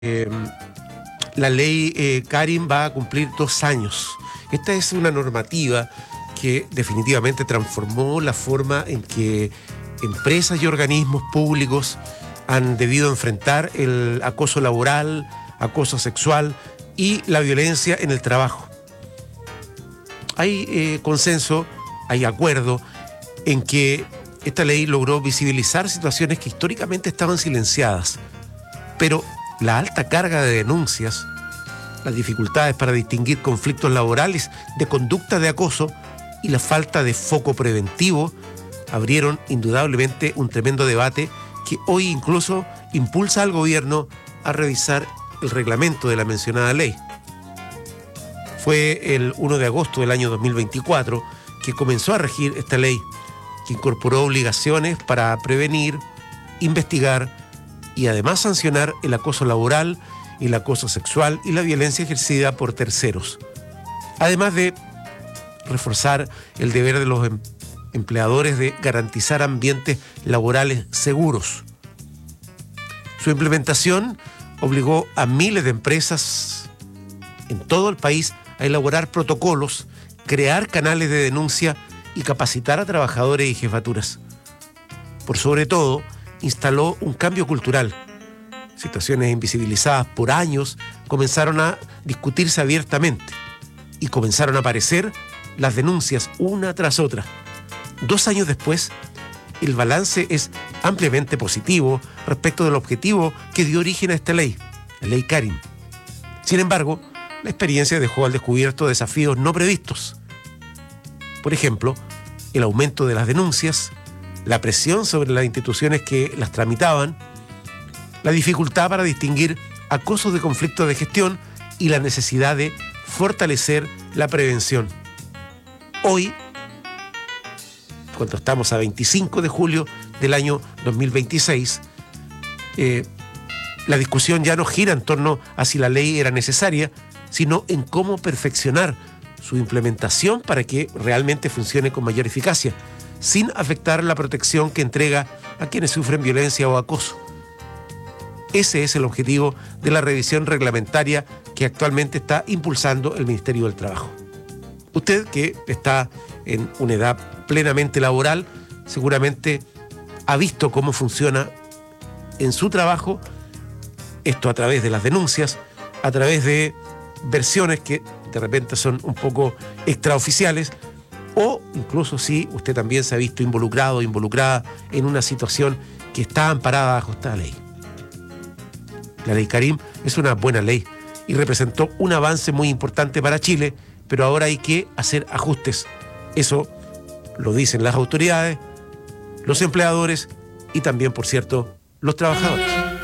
Eh, la ley Karim va a cumplir 2 años. Esta es una normativa que definitivamente transformó la forma en que empresas y organismos públicos han debido enfrentar el acoso laboral, acoso sexual y la violencia en el trabajo. Hay consenso, hay acuerdo en que esta ley logró visibilizar situaciones que históricamente estaban silenciadas, pero la alta carga de denuncias, las dificultades para distinguir conflictos laborales de conducta de acoso y la falta de foco preventivo abrieron indudablemente un tremendo debate que hoy incluso impulsa al gobierno a revisar el reglamento de la mencionada ley. Fue el 1 de agosto del año 2024 que comenzó a regir esta ley, que incorporó obligaciones para prevenir, investigar y además sancionar el acoso laboral, el acoso sexual y la violencia ejercida por terceros. Además de reforzar el deber de los empleadores de garantizar ambientes laborales seguros. Su implementación obligó a miles de empresas en todo el país a elaborar protocolos, crear canales de denuncia y capacitar a trabajadores y jefaturas. Por sobre todo, instaló un cambio cultural. Situaciones invisibilizadas por años comenzaron a discutirse abiertamente y comenzaron a aparecer las denuncias una tras otra. 2 años después, el balance es ampliamente positivo respecto del objetivo que dio origen a esta ley, la ley Karim. Sin embargo, la experiencia dejó al descubierto desafíos no previstos. Por ejemplo, el aumento de las denuncias, la presión sobre las instituciones que las tramitaban, la dificultad para distinguir acosos de conflictos de gestión y la necesidad de fortalecer la prevención. Hoy, cuando estamos a 25 de julio del año 2026, la discusión ya no gira en torno a si la ley era necesaria, sino en cómo perfeccionar su implementación para que realmente funcione con mayor eficacia, sin afectar la protección que entrega a quienes sufren violencia o acoso. Ese es el objetivo de la revisión reglamentaria que actualmente está impulsando el Ministerio del Trabajo. Usted, que está en una edad plenamente laboral, seguramente ha visto cómo funciona en su trabajo esto a través de las denuncias, a través de versiones que de repente son un poco extraoficiales, o incluso si usted también se ha visto involucrado o involucrada en una situación que está amparada bajo esta ley. La ley Karim es una buena ley y representó un avance muy importante para Chile, pero ahora hay que hacer ajustes. Eso lo dicen las autoridades, los empleadores y también, por cierto, los trabajadores.